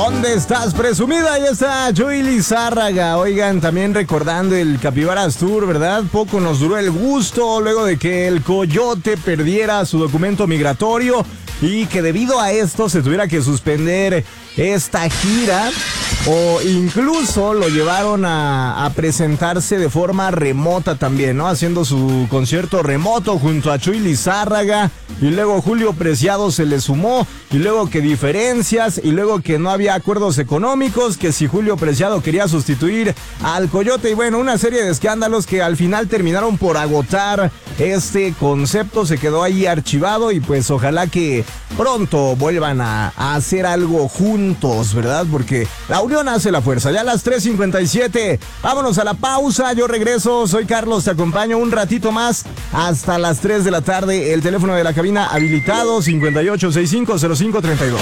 ¿Dónde estás, presumida? Ya está Joey Lizárraga. Oigan, también recordando el Capibaras Tour, ¿verdad? Poco nos duró el gusto luego de que el Coyote perdiera su documento migratorio y que debido a esto se tuviera que suspender esta gira, o incluso lo llevaron a presentarse de forma remota también, ¿no? Haciendo su concierto remoto junto a Chuy Lizárraga, y luego Julio Preciado se le sumó, y luego que diferencias, y luego que no había acuerdos económicos, que si Julio Preciado quería sustituir al Coyote, y bueno, una serie de escándalos que al final terminaron por agotar este concepto. Se quedó ahí archivado y pues ojalá que pronto vuelvan a hacer algo juntos, ¿verdad? Porque la unión hace la fuerza. Ya a las 3:57, vámonos a la pausa. Yo regreso, soy Carlos, te acompaño un ratito más hasta las 3 de la tarde. El teléfono de la cabina habilitado, 58650532.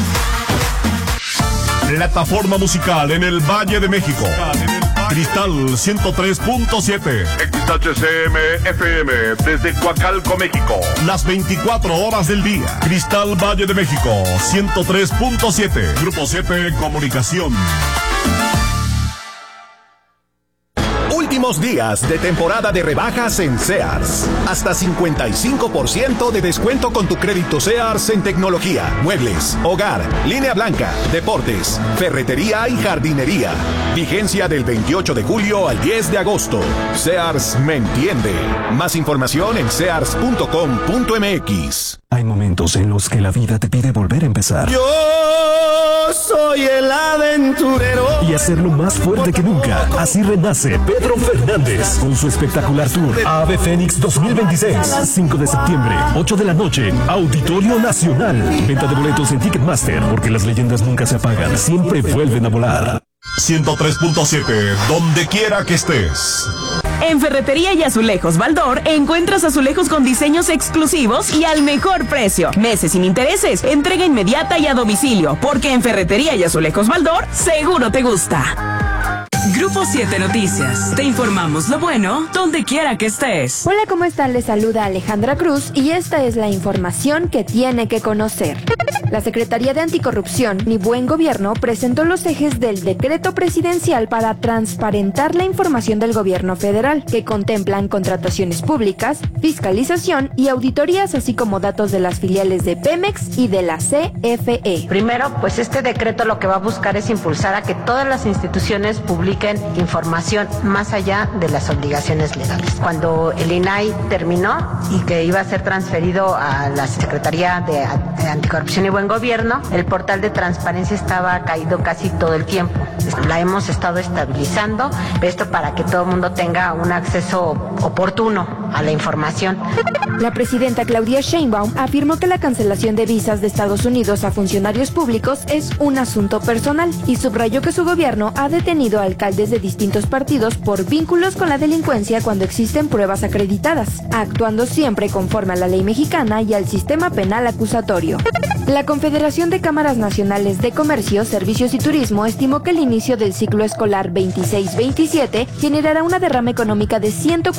Plataforma musical en el Valle de México. Cristal 103.7. XHCM FM desde Coacalco, México. Las 24 horas del día. Cristal Valle de México 103.7. Grupo 7 Comunicación. Últimos días de temporada de rebajas en Sears. Hasta 55% de descuento con tu crédito Sears en tecnología, muebles, hogar, línea blanca, deportes, ferretería y jardinería. Vigencia del 28 de julio al 10 de agosto. Sears me entiende. Más información en sears.com.mx. Hay momentos en los que la vida te pide volver a empezar. Yo soy el aventurero. Y hacerlo más fuerte que nunca. Así renace Pedro Fernández con su espectacular tour Ave Fénix 2026. 5 de septiembre, 8 de la noche, Auditorio Nacional. Venta de boletos en Ticketmaster, porque las leyendas nunca se apagan, siempre vuelven a volar. 103.7, donde quiera que estés. En Ferretería y Azulejos Baldor encuentras azulejos con diseños exclusivos y al mejor precio. Meses sin intereses, entrega inmediata y a domicilio, porque en Ferretería y Azulejos Baldor seguro te gusta. Grupo 7 Noticias. Te informamos lo bueno donde quiera que estés. Hola, ¿cómo están? Les saluda Alejandra Cruz y esta es la información que tiene que conocer. La Secretaría de Anticorrupción y Buen Gobierno presentó los ejes del decreto presidencial para transparentar la información del gobierno federal, que contemplan contrataciones públicas, fiscalización y auditorías, así como datos de las filiales de Pemex y de la CFE. Primero, pues este decreto lo que va a buscar es impulsar a que todas las instituciones publiquen información más allá de las obligaciones legales. Cuando el INAI terminó y que iba a ser transferido a la Secretaría de Anticorrupción y Buen Gobierno, el portal de transparencia estaba caído casi todo el tiempo. La hemos estado estabilizando, esto para que todo el mundo tenga un acceso oportuno a la información. La presidenta Claudia Sheinbaum afirmó que la cancelación de visas de Estados Unidos a funcionarios públicos es un asunto personal y subrayó que su gobierno ha detenido a alcaldes de distintos partidos por vínculos con la delincuencia cuando existen pruebas acreditadas, actuando siempre conforme a la ley mexicana y al sistema penal acusatorio. La Confederación de Cámaras Nacionales de Comercio, Servicios y Turismo estimó que el inicio del ciclo escolar 26-27 generará una derrama económica de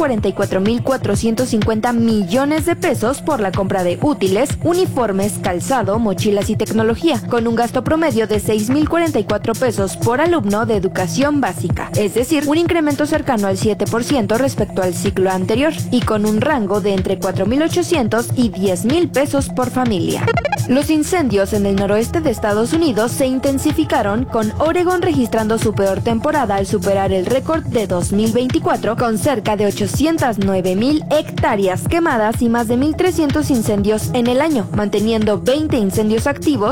144.450 millones de pesos por la compra de útiles, uniformes, calzado, mochilas y tecnología, con un gasto promedio de 6.044 pesos por alumno de educación básica, es decir, un incremento cercano al 7% respecto al ciclo anterior, y con un rango de entre 4.800 y 10.000 pesos por familia. Los incendios en el noroeste de Estados Unidos se intensificaron, con Oregón registrando su peor temporada al superar el récord de 2024 con cerca de 809.000 hectáreas quemadas y más de 1.300 incendios en el año, manteniendo 20 incendios activos